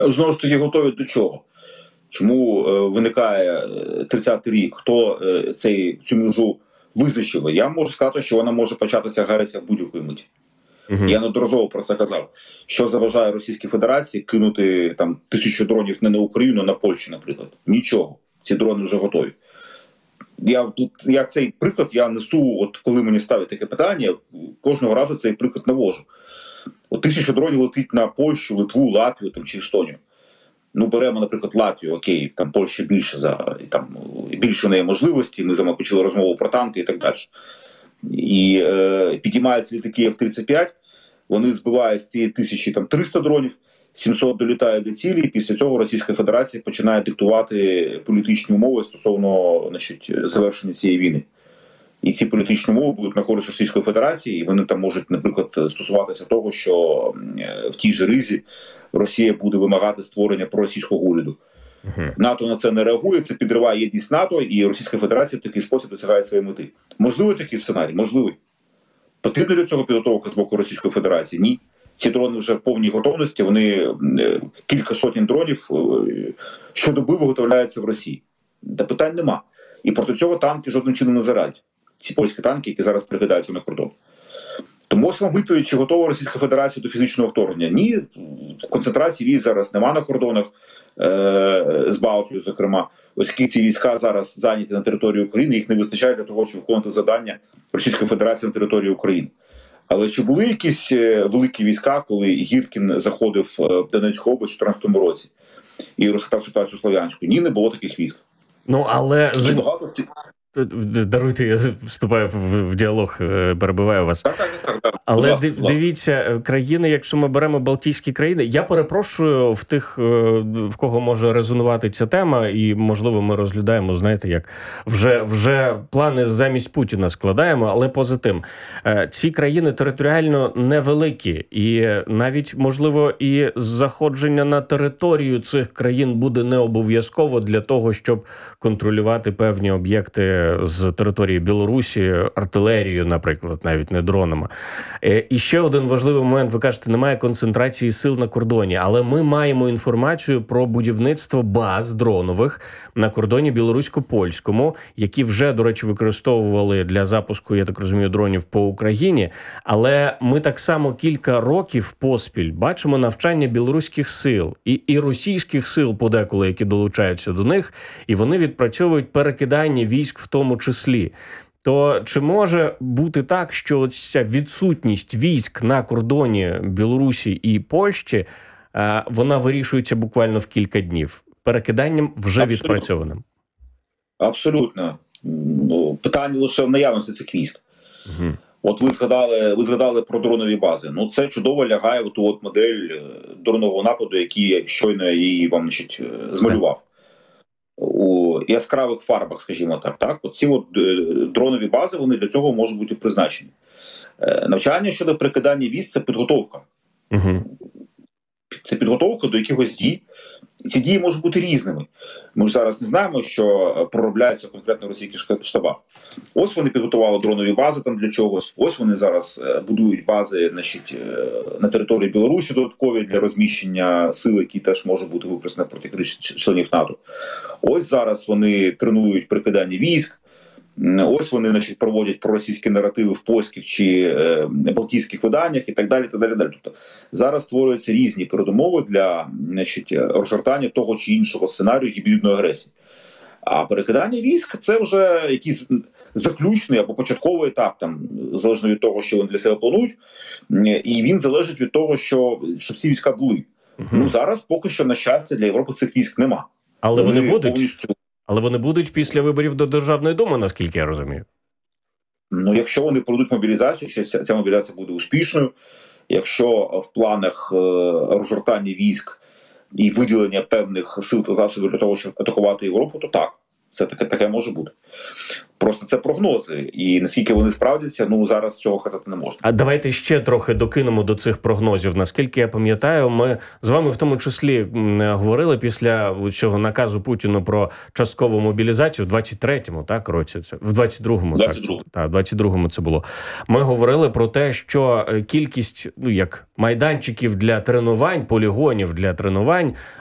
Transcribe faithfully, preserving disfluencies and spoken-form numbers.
Знову ж таки, готові до чого? Чому е, виникає тридцятий рік? Хто е, цей, цю межу визначив? Я можу сказати, що вона може початися агресія в будь-якої миті. Uh-huh. Я неодноразово про це казав. Що заважає Російській Федерації кинути там тисячу дронів не на Україну, а на Польщу, наприклад? Нічого. Ці дрони вже готові. Я, тут, я цей приклад я несу, от коли мені ставить таке питання, кожного разу цей приклад навожу. От тисяча дронів летить на Польщу, Литву, Латвію там, чи Естонію. Ну, беремо, наприклад, Латвію, окей, там Польща більше за, там, більше у неї можливості, ми з вами почали розмову про танки і так далі. І е, підіймаються літаки еф тридцять п'ять, вони збивають з цієї тисячі там триста дронів, сімсот долітають до цілі, і після цього Російська Федерація починає диктувати політичні умови стосовно, значить, завершення цієї війни. І ці політичні умови будуть на користь Російської Федерації, і вони там можуть, наприклад, стосуватися того, що в тій же Ризі Росія буде вимагати створення проросійського уряду. Uh-huh. НАТО на це не реагує, це підриває єдність НАТО, і Російська Федерація в такий спосіб досягає своєї мети. Можливий такий сценарій? Можливий. Потрібна для цього підготовка з боку Російської Федерації? Ні. Ці дрони вже в повній готовності, вони кілька сотень дронів щодоби виготовляються в Росії. Та питань нема. І проти цього танки жодним чином не зарадять. Ці польські танки, які зараз прикидаються на кордон. Тому ось вам відповідь, чи готова Російська Федерація до фізичного вторгнення. Ні, концентрації військ зараз нема на кордонах, е- з Балтією, зокрема. Оскільки ці війська зараз зайняті на території України, їх не вистачає для того, щоб виконати завдання Російської Федерації на території України. Але чи були якісь великі війська, коли Гіркін заходив в Донецьку область у чотирнадцятому році і розхитав ситуацію в Слов'янську? Ні, не було таких військ. Ну, але... Чи багато... Даруйте, я вступаю в, в діалог, перебиваю вас. Так, так, так, так. Але ласка, дивіться, країни, якщо ми беремо Балтійські країни, я перепрошую в тих, в кого може резонувати ця тема, і, можливо, ми розглядаємо, знаєте, як вже, вже плани замість Путіна складаємо, але поза тим. Ці країни територіально невеликі, і навіть, можливо, і заходження на територію цих країн буде не обов'язково для того, щоб контролювати певні об'єкти з території Білорусі, артилерію, наприклад, навіть не дронами. І ще один важливий момент, ви кажете, немає концентрації сил на кордоні, але ми маємо інформацію про будівництво баз дронових на кордоні білорусько-польському, які вже, до речі, використовували для запуску, я так розумію, дронів по Україні, але ми так само кілька років поспіль бачимо навчання білоруських сил і, і російських сил подеколи, які долучаються до них, і вони відпрацьовують перекидання військ в тому числі. То чи може бути так, що ця відсутність військ на кордоні Білорусі і Польщі, вона вирішується буквально в кілька днів? Перекиданням вже Абсолютно. відпрацьованим? Абсолютно. Питання лише в наявності цих військ. Угу. От ви згадали, ви згадали про дронові бази. Ну, це чудово лягає в ту от модель дронового нападу, який щойно я її вам, значить, змалював. У яскравих фарбах, скажімо так. так? Оці от дронові бази, вони для цього можуть бути призначені. Навчання щодо прикидання військ – це підготовка. Угу. Це підготовка до якихось дій. Ці дії можуть бути різними. Ми ж зараз не знаємо, що проробляється конкретно в російських штабах. Ось вони підготували дронові бази там для чогось. Ось вони зараз будують бази, значить, на території Білорусі додаткові для розміщення сил, які теж можуть бути використані проти членів НАТО. Ось зараз вони тренують прикидання військ. Ось вони, значить, проводять проросійські наративи в польських чи е, балтійських виданнях і так далі. Так далі, далі. Тобто зараз створюються різні передумови для, значить, розгортання того чи іншого сценарію гібридної агресії. А перекидання військ – це вже якийсь заключний або початковий етап, там, залежно від того, що вони для себе планують, і він залежить від того, що, щоб ці війська були. Угу. Ну зараз поки що, на щастя, для Європи цих військ нема. Але вони, вони будуть? Повністю... Але вони будуть після виборів до Державної думи, наскільки я розумію? Ну, якщо вони пройдуть мобілізацію, що ця, ця мобілізація буде успішною, якщо в планах е, розгортання військ і виділення певних сил та засобів для того, щоб атакувати Європу, то так. Це таке, таке може бути. Просто це прогнози, і наскільки вони справдяться, ну зараз цього казати не можна. А давайте ще трохи докинемо до цих прогнозів. Наскільки я пам'ятаю, ми з вами в тому числі говорили після цього наказу Путіну про часткову мобілізацію в двадцять третьому, так, році, це в двадцять другому, двадцять другому. так, так, в двадцять другому це було. Ми говорили про те, що кількість, ну як майданчиків для тренувань, полігонів для тренувань